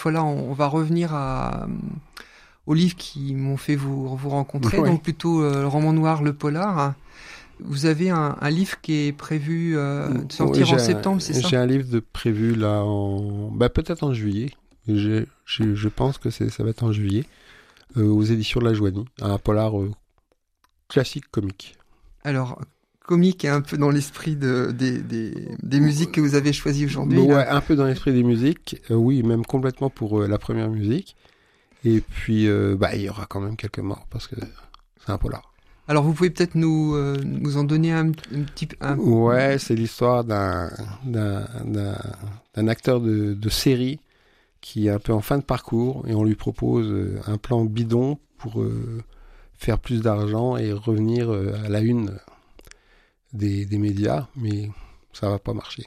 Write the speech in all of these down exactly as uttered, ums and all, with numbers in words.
fois là, on, on va revenir à, aux livres qui m'ont fait vous, vous rencontrer, ouais. donc plutôt euh, le roman noir, le polar. Vous avez un, un livre qui est prévu euh, de sortir oui, en septembre, c'est ça? J'ai un livre de prévu là, en... bah, peut-être en juillet. J'ai, j'ai, je pense que c'est, ça va être en juillet, euh, aux éditions de la Joanie, un polar euh, classique comique. Alors, comique et un peu dans l'esprit de, des, des, des musiques que vous avez choisies aujourd'hui. Ouais, là. un peu dans l'esprit des musiques, euh, oui, même complètement pour euh, la première musique. Et puis, euh, bah, il y aura quand même quelques morts, parce que c'est un polar. Alors, vous pouvez peut-être nous, euh, nous en donner un, un petit... Un... Ouais, c'est l'histoire d'un, d'un, d'un, d'un acteur de, de série qui est un peu en fin de parcours, et on lui propose un plan bidon pour euh, faire plus d'argent et revenir euh, à la une des, des médias, mais ça va pas marcher.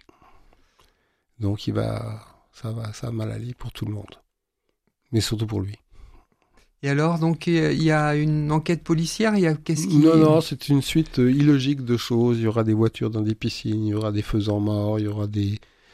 Donc il va, ça va, ça va mal aller pour tout le monde, mais surtout pour lui. Et alors, donc, il y a une enquête policière, il y a qu'est-ce qui... Non, non, c'est une suite euh, illogique de choses. Il y aura des voitures dans des piscines, il y aura des faisans morts, il y aura des,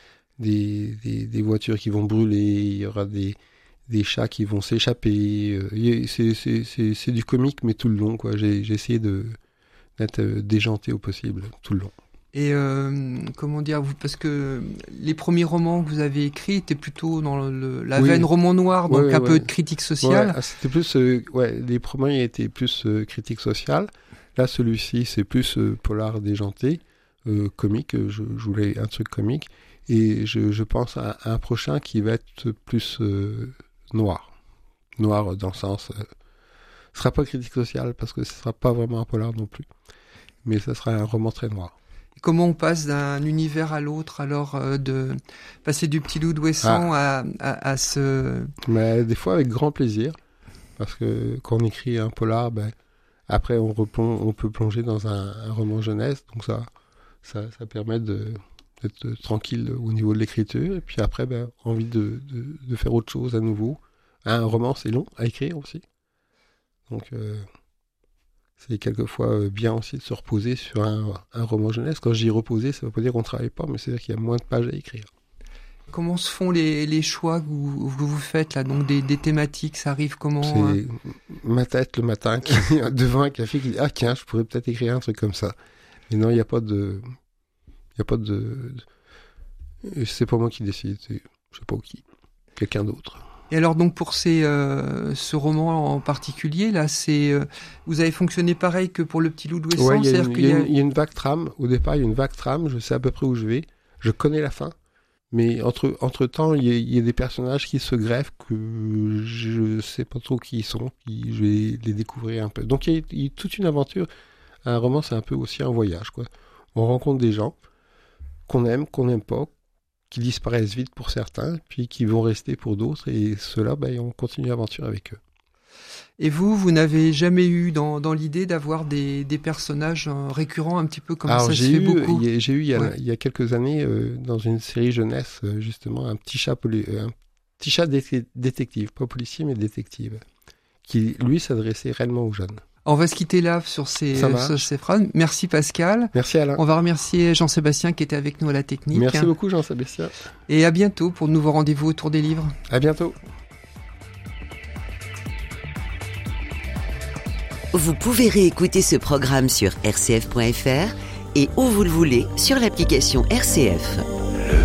des, des, des voitures qui vont brûler, il y aura des, des chats qui vont s'échapper. Euh, c'est, c'est, c'est, c'est du comique, mais tout le long, quoi. J'ai, j'ai essayé de, d'être déjanté au possible, tout le long. Et euh, comment dire, vous, parce que les premiers romans que vous avez écrits étaient plutôt dans le, la oui. veine roman noir, donc ouais, un ouais. peu de critique sociale. Ouais, c'était plus, euh, ouais, les premiers étaient plus euh, critique sociale. Là, celui-ci, c'est plus euh, polar déjanté, euh, comique. Je, je voulais un truc comique, et je, je pense à, à un prochain qui va être plus euh, noir, noir dans le sens. Euh, ce sera pas critique sociale parce que ce sera pas vraiment un polar non plus, mais ce sera un roman très noir. Comment on passe d'un univers à l'autre, alors euh, de passer du Petit Loup d'Ouessant ah. à, à, à ce... Mais des fois avec grand plaisir, parce que quand on écrit un polar, ben, après on, replonge, on peut plonger dans un, un roman jeunesse, donc ça, ça, ça permet de, d'être tranquille au niveau de l'écriture, et puis après, ben, envie de, de, de faire autre chose à nouveau. Un roman, c'est long à écrire aussi, donc... Euh, c'est quelquefois bien aussi de se reposer sur un, un roman jeunesse. Quand je dis reposer, ça ne veut pas dire qu'on ne travaille pas, mais c'est-à-dire qu'il y a moins de pages à écrire. Comment se font les, les choix que vous, que vous faites là, donc des, des thématiques, ça arrive comment? C'est hein ma tête le matin qui devant un café qui dit ah tiens, je pourrais peut-être écrire un truc comme ça. Mais non, il n'y a pas de, il y a pas de, c'est pas moi qui décide, c'est je sais pas qui, quelqu'un d'autre. Et alors donc pour ces, euh, ce roman en particulier là, c'est euh, vous avez fonctionné pareil que pour le Petit Loup d'Ouessant, ouais, c'est-à-dire qu'il y a, une, y a une vague trame. Au départ, il y a une vague trame. Je sais à peu près où je vais. Je connais la fin, mais entre entre temps, il y, y a des personnages qui se greffent que je sais pas trop qui ils sont. Qui, je vais les découvrir un peu. Donc il y, y a toute une aventure. Un roman, c'est un peu aussi un voyage, quoi. On rencontre des gens qu'on aime, qu'on n'aime pas, qui disparaissent vite pour certains, puis qui vont rester pour d'autres, et ceux-là, ben, on continue l'aventure avec eux. Et vous, vous n'avez jamais eu dans, dans l'idée d'avoir des, des personnages récurrents un petit peu comme Alors, ça se fait eu, beaucoup y a, J'ai eu il y a, ouais. il y a quelques années, euh, dans une série jeunesse, euh, justement, un petit chat, poli- euh, un petit chat dé- détective, pas policier, mais détective, qui, lui, s'adressait réellement aux jeunes. On va se quitter là sur ces, sur ces phrases. Merci Pascal. Merci Alain. On va remercier Jean-Sébastien qui était avec nous à la technique. Merci beaucoup Jean-Sébastien. Et à bientôt pour de nouveaux rendez-vous autour des livres. À bientôt. Vous pouvez réécouter ce programme sur r c f point f r et où vous le voulez sur l'application R C F.